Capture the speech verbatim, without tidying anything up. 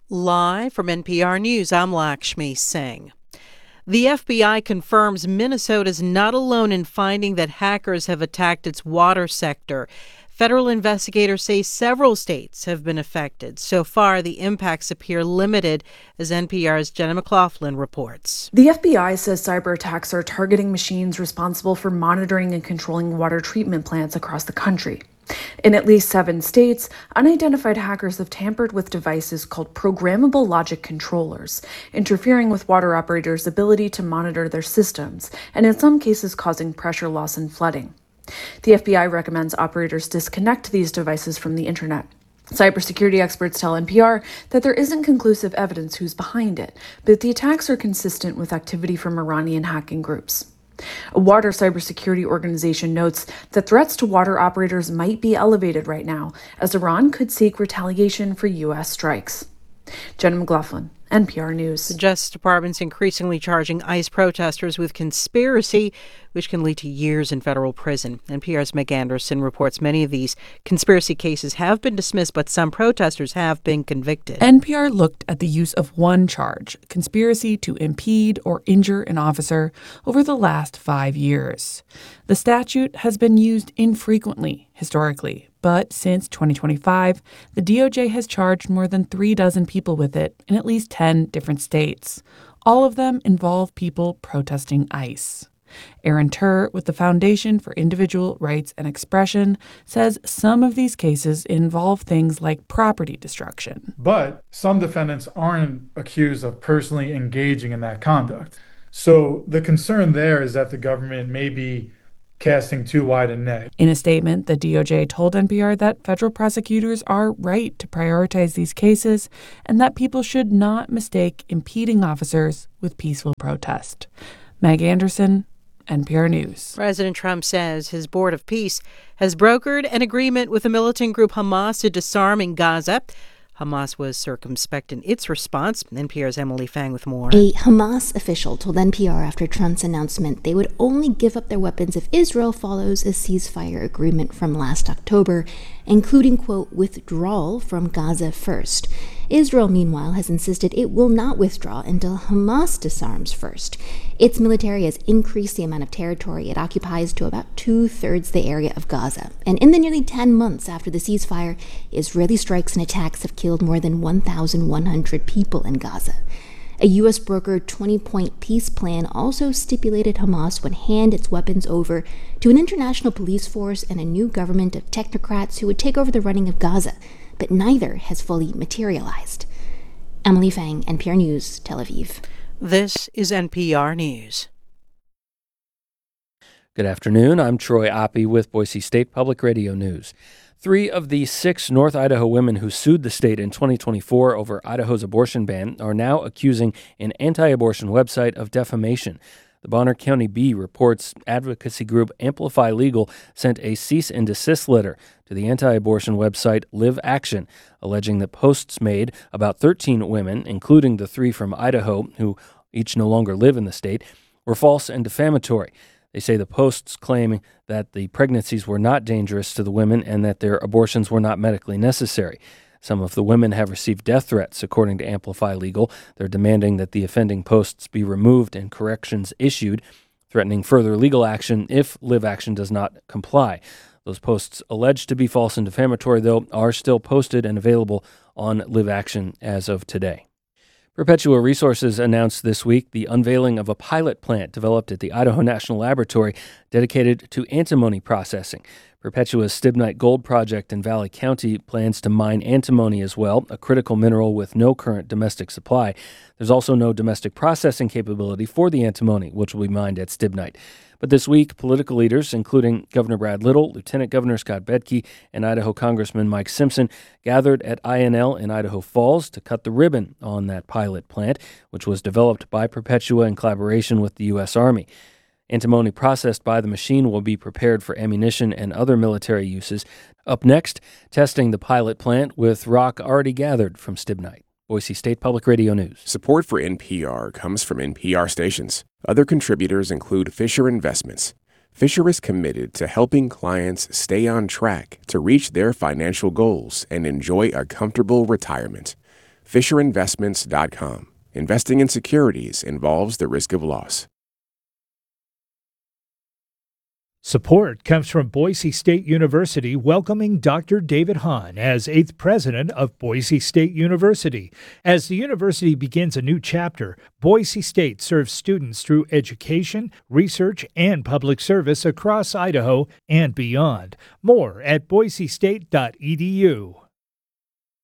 Live from N P R News, I'm Lakshmi Singh. The F B I confirms Minnesota's not alone in finding that hackers have attacked its water sector. Federal investigators say several states have been affected. So far, the impacts appear limited, as N P R's Jenna McLaughlin reports. The F B I says cyber attacks are targeting machines responsible for monitoring and controlling water treatment plants across the country. In at least seven states, unidentified hackers have tampered with devices called programmable logic controllers, interfering with water operators' ability to monitor their systems, and in some cases causing pressure loss and flooding. The F B I recommends operators disconnect these devices from the internet. Cybersecurity experts tell N P R that there isn't conclusive evidence who's behind it, but the attacks are consistent with activity from Iranian hacking groups. A water cybersecurity organization notes that threats to water operators might be elevated right now, as Iran could seek retaliation for U S strikes. Jenna McLaughlin, N P R News. The Justice Department's increasingly charging ICE protesters with conspiracy, which can lead to years in federal prison. N P R's Meg Anderson reports many of these conspiracy cases have been dismissed, but some protesters have been convicted. N P R looked at the use of one charge, conspiracy to impede or injure an officer, over the last five years. The statute has been used infrequently historically, but since twenty twenty-five, the D O J has charged more than three dozen people with it in at least ten different states. All of them involve people protesting ICE. Aaron Turr, with the Foundation for Individual Rights and Expression, says some of these cases involve things like property destruction. But some defendants aren't accused of personally engaging in that conduct. So the concern there is that the government may be casting too wide a net. In a statement, the D O J told N P R that federal prosecutors are right to prioritize these cases and that people should not mistake impeding officers with peaceful protest. Meg Anderson, N P R News. President Trump says his Board of Peace has brokered an agreement with the militant group Hamas to disarm in Gaza. Hamas was circumspect in its response. N P R's Emily Fang with more. A Hamas official told N P R after Trump's announcement they would only give up their weapons if Israel follows a ceasefire agreement from last October, including, quote, withdrawal from Gaza first. Israel, meanwhile, has insisted it will not withdraw until Hamas disarms first. Its military has increased the amount of territory it occupies to about two-thirds the area of Gaza. And in the nearly ten months after the ceasefire, Israeli strikes and attacks have killed more than one thousand one hundred people in Gaza. A U S-brokered twenty-point peace plan also stipulated Hamas would hand its weapons over to an international police force and a new government of technocrats who would take over the running of Gaza, but neither has fully materialized. Emily Fang, N P R News, Tel Aviv. This is N P R News. Good afternoon. I'm Troy Oppie with Boise State Public Radio News. Three of the six North Idaho women who sued the state in twenty twenty-four over Idaho's abortion ban are now accusing an anti-abortion website of defamation. The Bonner County Bee reports advocacy group Amplify Legal sent a cease and desist letter to the anti-abortion website Live Action, alleging that posts made about thirteen women, including the three from Idaho who each no longer live in the state, were false and defamatory. They say the posts claiming that the pregnancies were not dangerous to the women and that their abortions were not medically necessary. Some of the women have received death threats, according to Amplify Legal. They're demanding that the offending posts be removed and corrections issued, threatening further legal action if Live Action does not comply. Those posts alleged to be false and defamatory, though, are still posted and available on Live Action as of today. Perpetua Resources announced this week the unveiling of a pilot plant developed at the Idaho National Laboratory dedicated to antimony processing. Perpetua's Stibnite Gold Project in Valley County plans to mine antimony as well, a critical mineral with no current domestic supply. There's also no domestic processing capability for the antimony, which will be mined at Stibnite. But this week, political leaders, including Governor Brad Little, Lieutenant Governor Scott Bedke, and Idaho Congressman Mike Simpson, gathered at I N L in Idaho Falls to cut the ribbon on that pilot plant, which was developed by Perpetua in collaboration with the U S Army. Antimony processed by the machine will be prepared for ammunition and other military uses. Up next, testing the pilot plant with rock already gathered from Stibnite. Boise State Public Radio News. Support for N P R comes from N P R stations. Other contributors include Fisher Investments. Fisher is committed to helping clients stay on track to reach their financial goals and enjoy a comfortable retirement. Fisher Investments dot com. Investing in securities involves the risk of loss. Support comes from Boise State University, welcoming Doctor David Hahn as eighth president of Boise State University. As the university begins a new chapter, Boise State serves students through education, research, and public service across Idaho and beyond. More at boise state dot e d u.